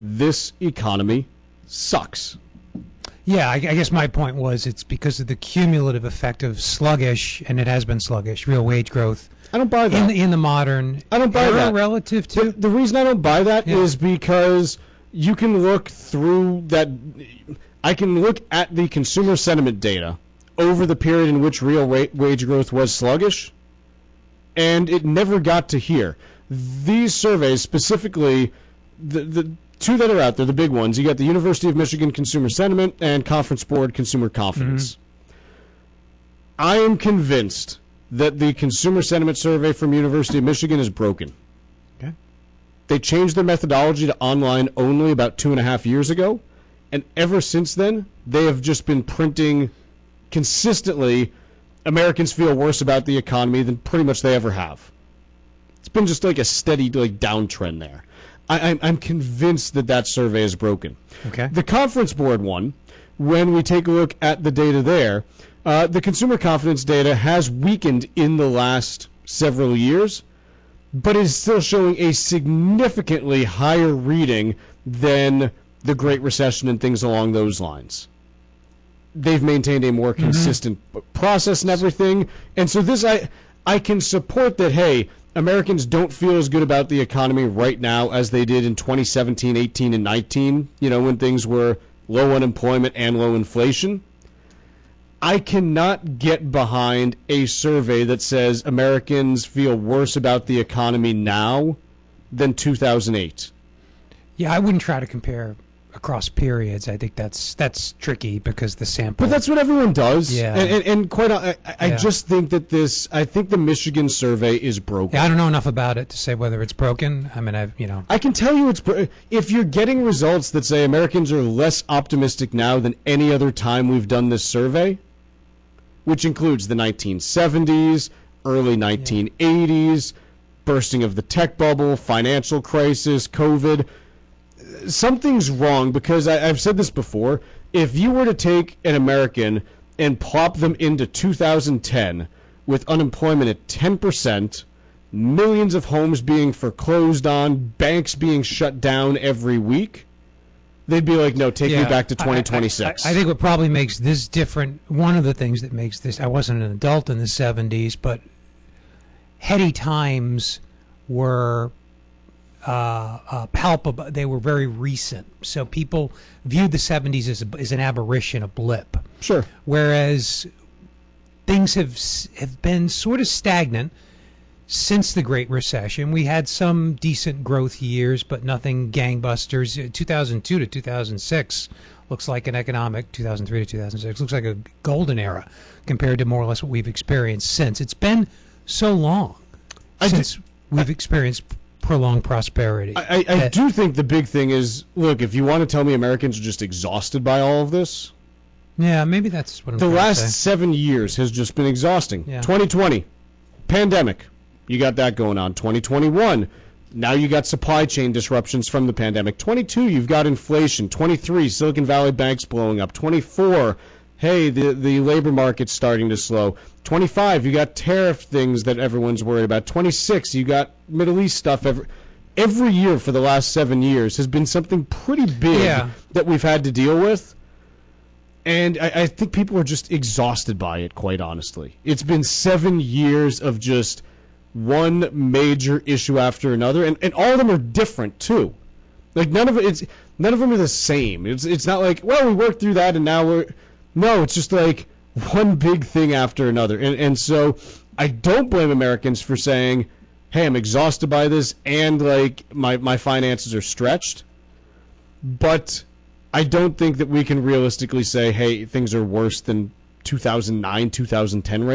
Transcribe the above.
this economy sucks. Yeah, I guess my point was it's because of the cumulative effect of sluggish, and it has been sluggish, real wage growth. I don't buy that. In the modern I don't buy era that. relative to... The reason I don't buy that is because you can look through that. I can look at the consumer sentiment data over the period in which real wage growth was sluggish, and it never got to here. These surveys, specifically the two that are out there, the big ones, you got the University of Michigan Consumer Sentiment and Conference Board Consumer Confidence. I am convinced that the Consumer Sentiment Survey from University of Michigan is broken. Okay. They changed their methodology to online only about 2.5 years ago, and ever since then, they have just been printing consistently Americans feel worse about the economy than pretty much they ever have. It's been just like a steady downtrend there. I'm convinced that survey is broken. Okay. The Conference Board one, when we take a look at the data there, the consumer confidence data has weakened in the last several years, but is still showing a significantly higher reading than the Great Recession and things along those lines. They've maintained a more consistent process and everything, and so this I can support that, hey, Americans don't feel as good about the economy right now as they did in 2017, 18, and 19, when things were low unemployment and low inflation. I cannot get behind a survey that says Americans feel worse about the economy now than 2008. Yeah, I wouldn't try to compare across periods. I think that's tricky because the sample. But that's what everyone does. Yeah. And quite, I just think that I think the Michigan survey is broken. Yeah, I don't know enough about it to say whether it's broken. I mean, I can tell you if you're getting results that say Americans are less optimistic now than any other time we've done this survey, which includes the 1970s, early 1980s, bursting of the tech bubble, financial crisis, COVID. Something's wrong because I've said this before. If you were to take an American and plop them into 2010 with unemployment at 10%, millions of homes being foreclosed on, banks being shut down every week, they'd be like, no, take me back to 2026. I think what probably makes this different, one of the things that makes this, I wasn't an adult in the 70s, but heady times were palpable. They were very recent. So people viewed the 70s as an aberration, a blip. Sure. Whereas things have been sort of stagnant since the Great Recession. We had some decent growth years, but nothing gangbusters. 2002 to 2006 looks like an economic, 2003 to 2006 looks like a golden era compared to more or less what we've experienced since. It's been so long since we've experienced prolonged prosperity. I do think the big thing is, look, if you want to tell me Americans are just exhausted by all of this, yeah, maybe that's what I'm trying to say. The last 7 years has just been exhausting. Yeah. 2020, pandemic, you got that going on. 2021, now you got supply chain disruptions from the pandemic. 22, you've got inflation. 23, Silicon Valley banks blowing up. 24, hey, the labor market's starting to slow. 25, you got tariff things that everyone's worried about. 26, you got Middle East stuff. Every year for the last 7 years has been something pretty big that we've had to deal with. And I think people are just exhausted by it, quite honestly. It's been 7 years of just one major issue after another, and all of them are different too. Like none of them are the same. It's not like, well, we worked through that and now no, it's just like one big thing after another. And so I don't blame Americans for saying, hey, I'm exhausted by this and like my finances are stretched. But I don't think that we can realistically say, hey, things are worse than 2009, 2010 right